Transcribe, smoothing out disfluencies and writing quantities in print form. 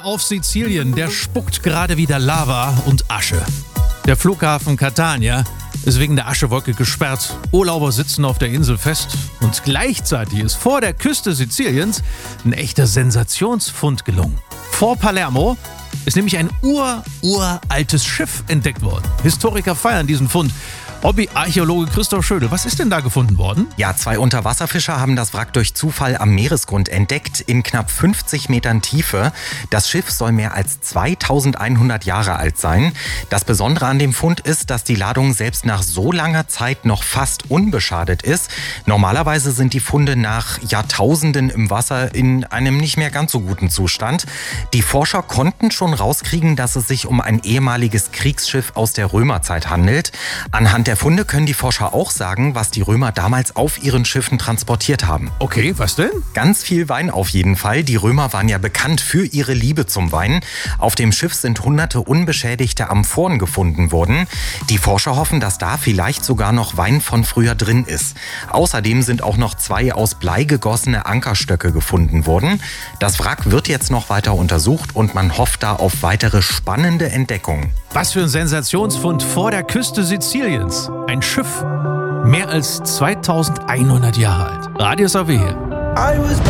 Auf Sizilien, der spuckt gerade wieder Lava und Asche. Der Flughafen Catania ist wegen der Aschewolke gesperrt. Urlauber sitzen auf der Insel fest und gleichzeitig ist vor der Küste Siziliens ein echter Sensationsfund gelungen. Vor Palermo ist nämlich ein uraltes Schiff entdeckt worden. Historiker feiern diesen Fund. Hobby-Archäologe Christoph Schödel, was ist denn da gefunden worden? Ja, 2 Unterwasserfischer haben das Wrack durch Zufall am Meeresgrund entdeckt, in knapp 50 Metern Tiefe. Das Schiff soll mehr als 2100 Jahre alt sein. Das Besondere an dem Fund ist, dass die Ladung selbst nach so langer Zeit noch fast unbeschadet ist. Normalerweise sind die Funde nach Jahrtausenden im Wasser in einem nicht mehr ganz so guten Zustand. Die Forscher konnten schon rauskriegen, dass es sich um ein ehemaliges Kriegsschiff aus der Römerzeit handelt. Anhand der Funde können die Forscher auch sagen, was die Römer damals auf ihren Schiffen transportiert haben. Okay, was denn? Ganz viel Wein auf jeden Fall. Die Römer waren ja bekannt für ihre Liebe zum Wein. Auf dem Schiff sind hunderte unbeschädigte Amphoren gefunden worden. Die Forscher hoffen, dass da vielleicht sogar noch Wein von früher drin ist. Außerdem sind auch noch 2 aus Blei gegossene Ankerstöcke gefunden worden. Das Wrack wird jetzt noch weiter untersucht und man hofft da auf weitere spannende Entdeckungen. Was für ein Sensationsfund vor der Küste Siziliens. Ein Schiff, mehr als 2100 Jahre alt. Radio SAW hier.